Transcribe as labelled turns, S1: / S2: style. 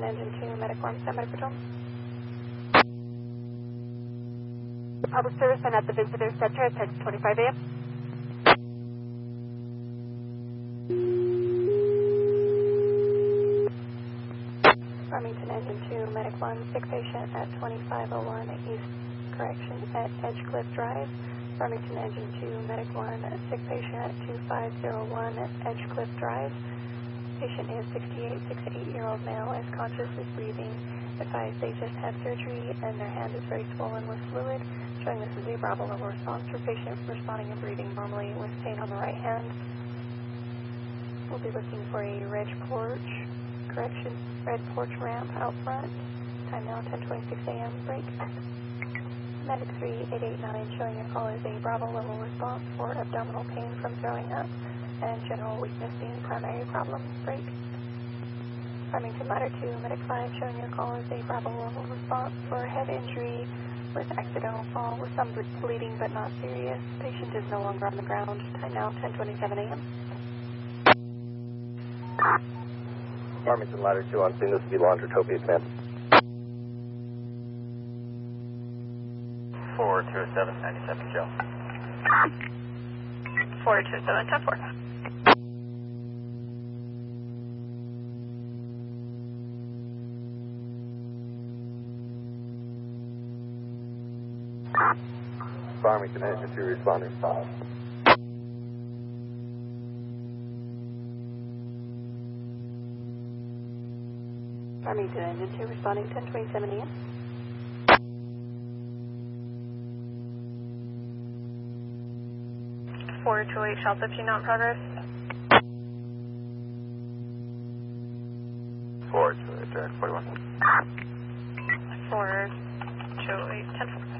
S1: Engine 2, Medic 1, standby for tone.
S2: Public service and at the visitor center at 10:25 a.m.
S1: Farmington Engine 2, Medic 1, sick patient at 2501 East Correction at Edgecliff Drive. Farmington Engine 2, Medic 1, sick patient at 2501 Edgecliff Drive. Patient is 68-year-old male, is conscious, is breathing. Advised they just had surgery and their hand is very swollen with fluid, showing this is a Bravo level response for patient responding and breathing normally with pain on the right hand. We'll be looking for a red porch ramp out front. Time now 10:26 a.m. break. Medic 3889 showing your call is a Bravo level response for abdominal pain from throwing up and general weakness being primary problem. Break. Farmington Ladder 2, Medic 5 showing your call is a Bravo level response for head injury with accidental fall with some bleeding but not serious. Patient is no longer on the ground. Time now 10:27 a.m.
S3: Farmington Ladder 2 on scene. This will be Laundrotopia Command.
S4: 427-97 Joe.
S2: 427-10-4.
S3: Farmington Engine 2 responding.
S1: Farmington Engine 2 responding 10:27 a.m.
S2: .428 Shell 15 out in progress.
S4: 428 Direct 41.
S2: 428 10-4.